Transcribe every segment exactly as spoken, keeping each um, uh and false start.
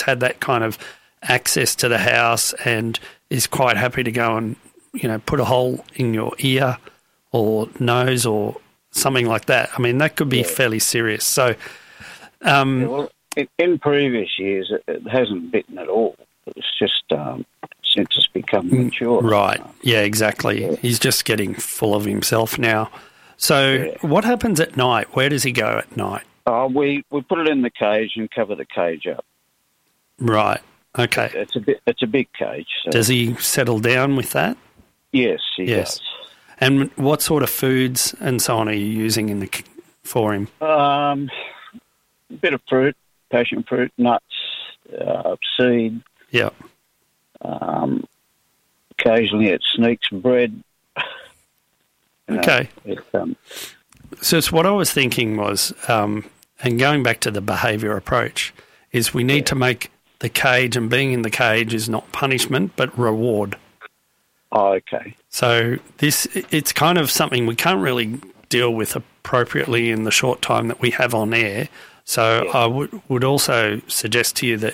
had that kind of access to the house and is quite happy to go and, you know, put a hole in your ear or nose or something like that, I mean, that could be yeah. fairly serious. So, um, yeah, well, in, in previous years, it, it hasn't bitten at all. It's just um, since it's become mature. Right. Yeah, exactly. Yeah. He's just getting full of himself now. So yeah. what happens at night? Where does he go at night? Uh, we, we put it in the cage and cover the cage up. Right. Okay. It's a bit. It's a big cage. So. Does he settle down with that? Yes, he yes. does. And what sort of foods and so on are you using in the for him? Um, a bit of fruit, passion fruit, nuts, uh, seed. Yeah. Um, occasionally it sneaks bread. You okay. know, it, um, so it's what I was thinking was, um, and going back to the behaviour approach, is we need yeah. to make the cage, and being in the cage is not punishment but reward. Oh, okay. So this, it's kind of something we can't really deal with appropriately in the short time that we have on air. So yeah. I would would also suggest to you that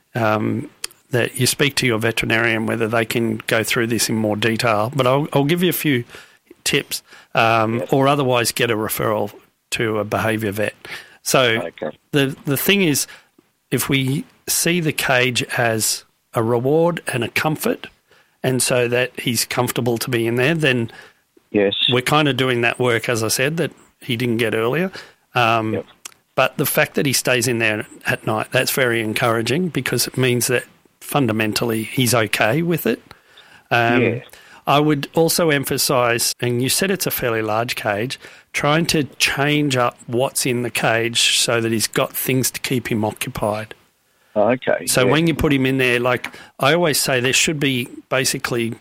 um, that you speak to your veterinarian whether they can go through this in more detail. But I'll, I'll give you a few tips, um, yeah. or otherwise get a referral to a behaviour vet. So okay. the the thing is, if we see the cage as a reward and a comfort, and so that he's comfortable to be in there, then yes, we're kind of doing that work, as I said, that he didn't get earlier. Um, yep. But the fact that he stays in there at night, that's very encouraging because it means that fundamentally he's okay with it. Um, yeah. I would also emphasise, and you said it's a fairly large cage, trying to change up what's in the cage so that he's got things to keep him occupied. Okay. So yeah. when you put him in there, like I always say, there should be basically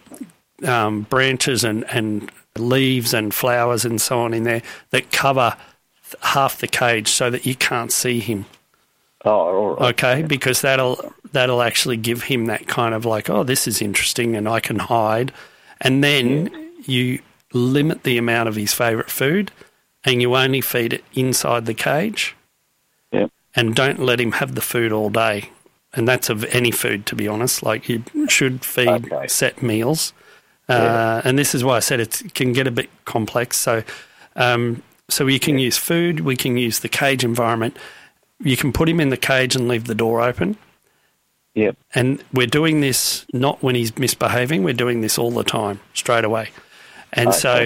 um, branches and, and leaves and flowers and so on in there that cover th- half the cage so that you can't see him. Oh, all right. Okay, yeah. because that'll that'll actually give him that kind of like, oh, this is interesting and I can hide. And then yeah. you limit the amount of his favourite food and you only feed it inside the cage. Yep. And don't let him have the food all day. And that's of any food, to be honest. Like you should feed okay. set meals. Uh, yeah. And this is why I said it can get a bit complex. So um, so you can yeah. use food, we can use the cage environment. You can put him in the cage and leave the door open. Yep. And we're doing this not when he's misbehaving, we're doing this all the time, straight away. And okay. so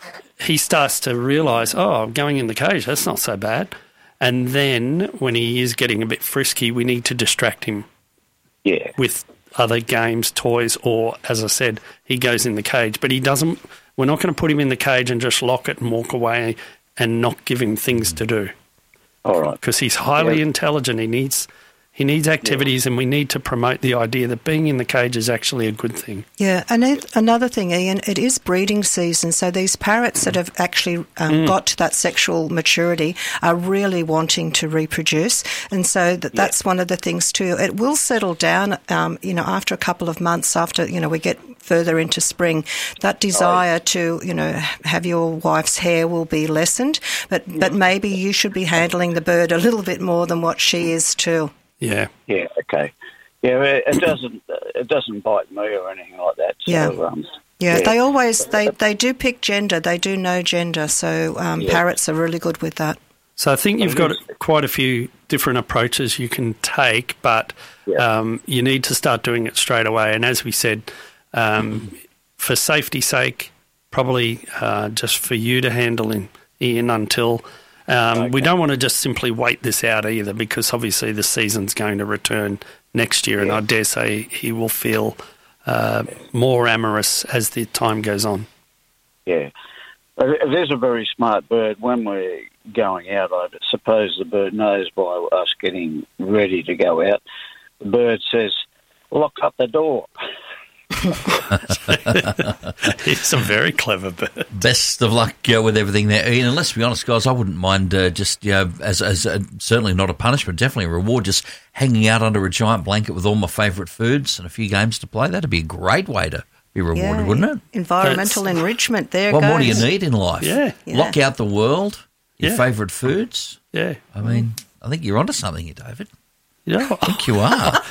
he starts to realise, oh, I'm going in the cage, that's not so bad. And then when he is getting a bit frisky, we need to distract him yeah. with other games, toys, or, as I said, he goes in the cage. But he doesn't, we're not going to put him in the cage and just lock it and walk away and not give him things to do. All right. Because he's highly yeah. intelligent. He needs he needs activities, yeah. and we need to promote the idea that being in the cage is actually a good thing. Yeah, and it, another thing, Ian, it is breeding season, so these parrots that have actually um, mm. got to that sexual maturity are really wanting to reproduce, and so that, that's yeah. one of the things too. It will settle down, um, you know, after a couple of months, after, you know, we get further into spring, that desire oh. to, you know, have your wife's hair will be lessened, but, yeah. but maybe you should be handling the bird a little bit more than what she is too. Yeah. Yeah. Okay. Yeah. It doesn't. It doesn't bite me or anything like that. So, yeah. Um, yeah. yeah. They always they, they do pick gender. They do know gender. So um, yeah. parrots are really good with that. So I think you've got quite a few different approaches you can take, but yeah. um, you need to start doing it straight away. And as we said, um, mm-hmm. for safety's sake, probably uh, just for you to handle him, Ian, until. Um, okay. We don't want to just simply wait this out either, because obviously the season's going to return next year, yeah. and I dare say he will feel uh, more amorous as the time goes on. Yeah. It is a very smart bird. When we're going out, I suppose the bird knows by us getting ready to go out. The bird says, lock up the door. He's a very clever bird. Best of luck uh, with everything there, Ian. And let's be honest, guys, I wouldn't mind uh, just, you know, as, as a, certainly not a punishment, definitely a reward, just hanging out under a giant blanket with all my favourite foods and a few games to play. That'd be a great way to be rewarded, yeah. wouldn't it? Environmental That's, enrichment, there well, goes. What do you need in life? Yeah. yeah. Lock out the world, your yeah. favourite foods. Yeah. I mean, I think you're onto something here, David. Yeah. I think you are.